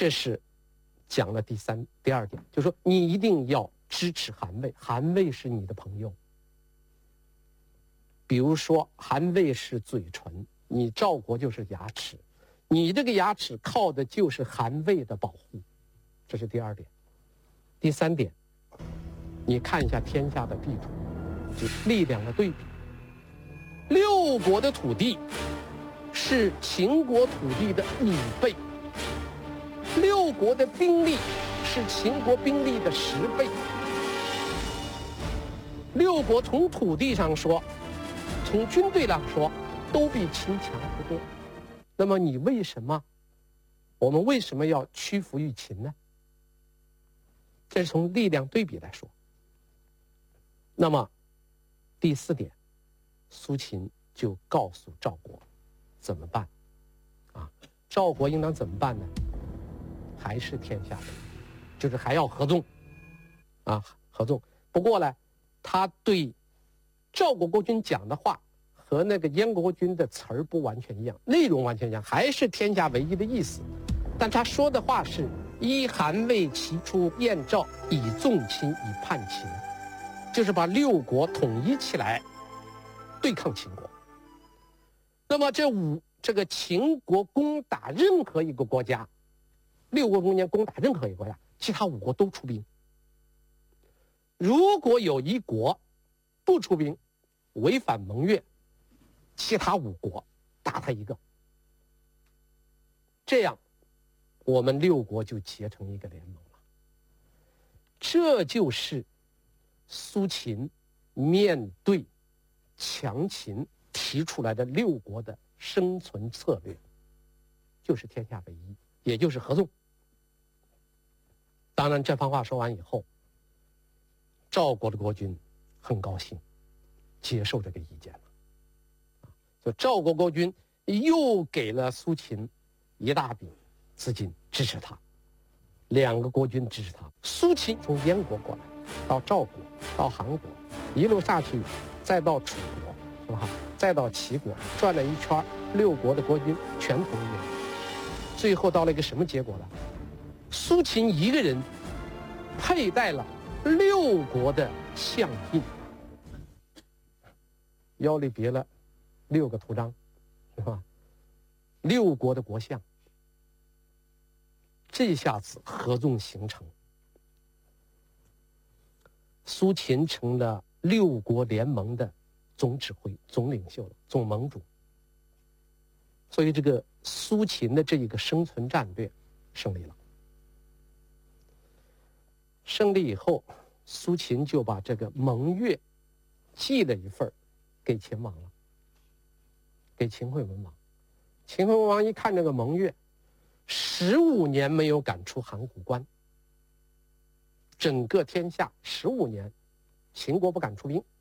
这是讲了第二点，就是说你一定要支持韩魏，韩魏是你的朋友。比如说韩魏是嘴唇，你赵国就是牙齿，你这个牙齿靠的就是韩魏的保护，这是第二点。第三点，你看一下天下的地图，就力量的对比。六国的土地是秦国土地的5倍，六国的兵力是秦国兵力的10倍。六国从土地上说，从军队上说，都比秦强不多。那么我们为什么要屈服于秦呢？这是从力量对比来说。那么第4点，苏秦就告诉赵国怎么办赵国应当怎么办呢？还是天下的，就是还要合纵合纵。不过呢，他对赵国国君讲的话和那个燕国君的词儿不完全一样，内容完全一样，还是天下为一的意思。但他说的话是依韩魏齐出燕赵，以纵秦，以叛秦，就是把六国统一起来对抗秦国。那么这个秦国攻打任何一个国家，六国中间攻打任何一个国家，其他5国都出兵。如果有一国不出兵，违反盟约，其他5国打他一个，这样我们6国就结成一个联盟了。这就是苏秦面对强秦提出来的6国的生存策略，就是天下为一，也就是合纵。当然这番话说完以后，赵国的国君很高兴，接受这个意见了。所以赵国国君又给了苏秦一大笔资金支持他，2个国君支持他。苏秦从燕国过来，到赵国，到韩国，一路下去，再到楚国，是吧？再到齐国，转了一圈，6国的国君全同意了。最后到了一个什么结果呢？苏秦一个人佩戴了6国的相印，腰里别了6个图章，是吧？6国的国相，这下子合纵形成，苏秦成了6国联盟的总指挥、总领袖了，总盟主。所以这个苏秦的这一个生存战略胜利了。胜利以后，苏秦就把这个盟约寄了一份给秦王了，给秦惠文王。秦惠文王一看这个盟约，15年没有赶出函谷关，整个天下15年，秦国不敢出兵，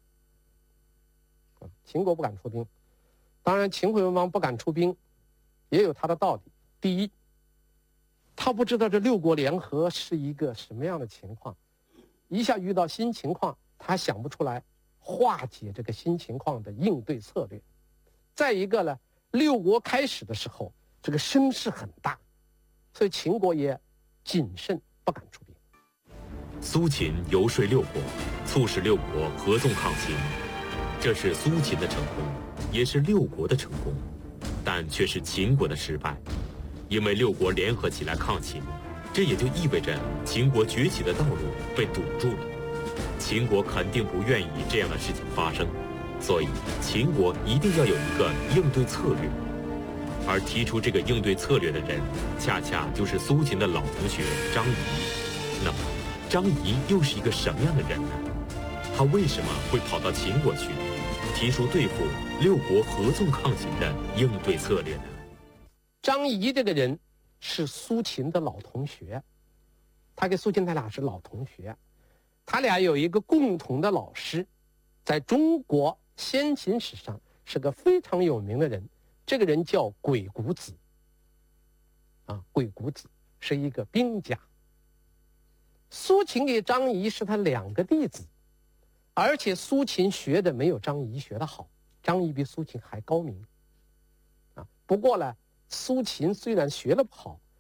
秦国不敢出兵。当然，秦惠文王不敢出兵，也有他的道理。第一，他不知道这6国联合是一个什么样的情况，一下遇到新情况，他想不出来化解这个新情况的应对策略。再一个呢，6国开始的时候，这个声势很大，所以秦国也谨慎，不敢出兵。 苏秦游说6国，促使6国合纵抗秦，这是苏秦的成功，也是6国的成功，但却是秦国的失败。因为6国联合起来抗秦，这也就意味着秦国崛起的道路被堵住了。秦国肯定不愿意这样的事情发生，所以秦国一定要有一个应对策略。而提出这个应对策略的人，恰恰就是苏秦的老同学张仪。那么张仪又是一个什么样的人呢？他为什么会跑到秦国去，提出对付6国合纵抗秦的应对策略呢？ 张仪这个人是苏秦的老同学，他跟苏秦他俩是老同学，他俩有一个共同的老师，在中国先秦史上是个非常有名的人，这个人叫鬼谷子鬼谷子是一个兵家。苏秦给张仪是他2个弟子，而且苏秦学的没有张仪学的好，张仪比苏秦还高明不过呢，苏秦虽然学得不好，